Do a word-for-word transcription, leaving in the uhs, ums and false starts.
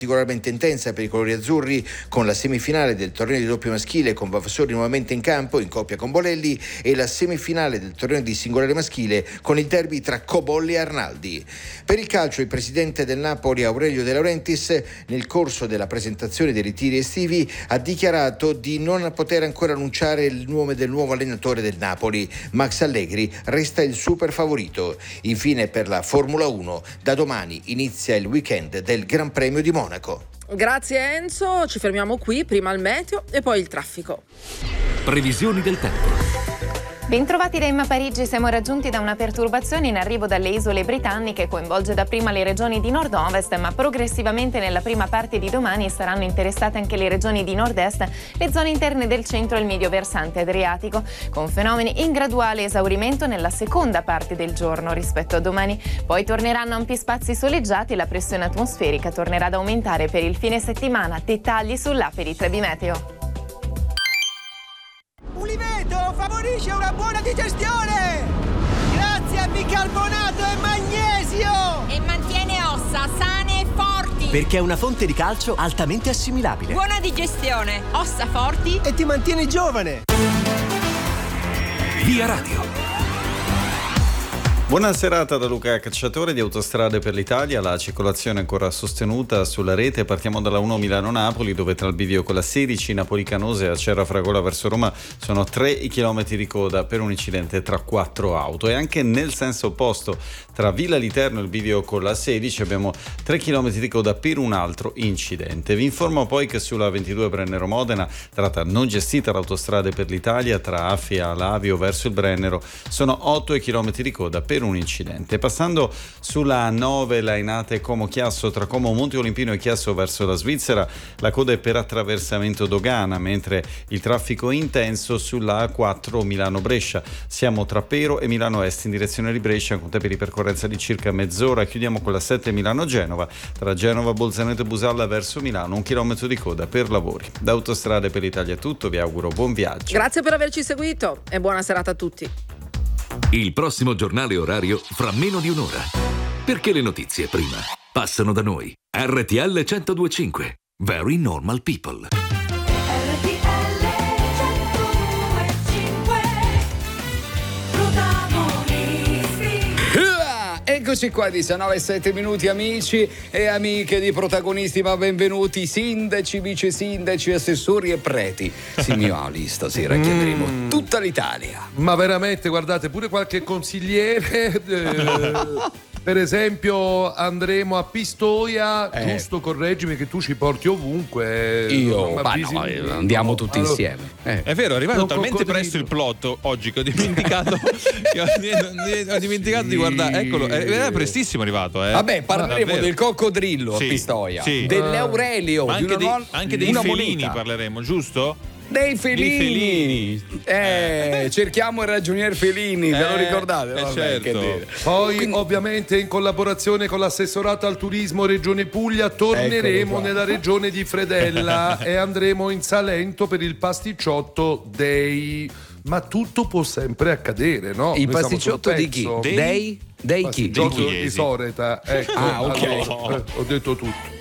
particolarmente intensa per i colori azzurri, con la semifinale del torneo di doppio maschile con Vavassori nuovamente in campo in coppia con Bolelli e la semifinale del torneo di singolare maschile con il derby tra Cobolli e Arnaldi. Per il calcio, il presidente del Napoli Aurelio De Laurentiis, nel corso della presentazione dei ritiri estivi, ha dichiarato di non poter ancora annunciare il nome del nuovo allenatore del Napoli. Max Allegri resta il super favorito. Infine, per la Formula uno, da domani inizia il weekend del Gran Premio di Monaco. Grazie Enzo, ci fermiamo qui, prima il meteo e poi il traffico. Previsioni del tempo. Bentrovati da Emma Parigi, siamo raggiunti da una perturbazione in arrivo dalle isole britanniche, coinvolge dapprima le regioni di nord-ovest, ma progressivamente nella prima parte di domani saranno interessate anche le regioni di nord-est, le zone interne del centro e il medio versante adriatico, con fenomeni in graduale esaurimento nella seconda parte del giorno rispetto a domani. Poi torneranno ampi spazi soleggiati e la pressione atmosferica tornerà ad aumentare per il fine settimana. Dettagli sull'app di Trebi Meteo. Uliveto favorisce una buona digestione grazie a bicarbonato e magnesio e mantiene ossa sane e forti perché è una fonte di calcio altamente assimilabile. Buona digestione, ossa forti e ti mantiene giovane. Via Radio. Buona serata da Luca Cacciatore di Autostrade per l'Italia. La circolazione è ancora sostenuta sulla rete. Partiamo dalla uno Milano-Napoli, dove tra il bivio con la sedici Napoli-Canose e Acerra Fragola verso Roma sono tre i chilometri di coda per un incidente tra quattro auto. E anche nel senso opposto, tra Villa Literno e il bivio con la sedici abbiamo tre chilometri di coda per un altro incidente. Vi informo poi che sulla ventidue Brennero-Modena, tratta non gestita l'Autostrade per l'Italia, tra Affia Lavio verso il Brennero sono otto i chilometri di coda per un incidente. Passando sulla nove Lainate Como Chiasso, tra Como Monte Olimpino e Chiasso verso la Svizzera, la coda è per attraversamento dogana, mentre il traffico è intenso sulla A quattro Milano Brescia. Siamo tra Pero e Milano Est in direzione di Brescia, con tempi di percorrenza di circa mezz'ora. Chiudiamo con la sette Milano Genova, tra Genova Bolzaneto e Busalla verso Milano, un chilometro di coda per lavori. Da Autostrade per l'Italia è tutto, vi auguro buon viaggio. Grazie per averci seguito e buona serata a tutti. Il prossimo giornale orario fra meno di un'ora. Perché le notizie prima passano da noi. R T L centodue e cinque. Very Normal People. Eccoci qua, diciannove e sette minuti, amici e amiche di Protagonisti, ma benvenuti sindaci, vice sindaci, assessori e preti. Signori, stasera chiameremo mm. tutta l'Italia. Ma veramente, guardate, pure qualche consigliere... Eh... Per esempio andremo a Pistoia, eh. giusto, correggimi, che tu ci porti ovunque. Io, ma no, eh, andiamo tutti allora, insieme. Eh. È vero, è arrivato non talmente presto il plot oggi che ho dimenticato che ho, ho dimenticato di guardare. Eccolo, era prestissimo arrivato. Eh. Vabbè, parleremo del coccodrillo sì, a Pistoia, sì. dell'Aurelio, ma anche, di dei, non... anche dei felini moneta. Parleremo, giusto? Dei felini, felini. Eh, cerchiamo il ragionier Felini, eh, ve lo ricordate? Eh, Vabbè, certo. che Poi Quindi... ovviamente in collaborazione con l'assessorato al turismo Regione Puglia torneremo nella regione di Fredella e andremo in Salento per il pasticciotto dei... Ma tutto può sempre accadere, no? Il Noi pasticciotto di chi? Dei? Dei chi? Pasticciotto di Soreta. Ecco, ah, ok. Allora, ho detto tutto.